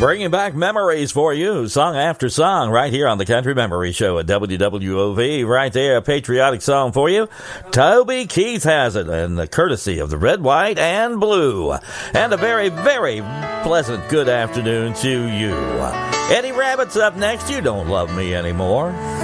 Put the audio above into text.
Bringing back memories for you, song after song, right here on the Country Memory Show at WWOV. Right there, a patriotic song for you. Toby Keith has it, and the courtesy of the Red, White, and Blue. And a very, very pleasant good afternoon to you. Eddie Rabbitt's up next. You Don't Love Me Anymore.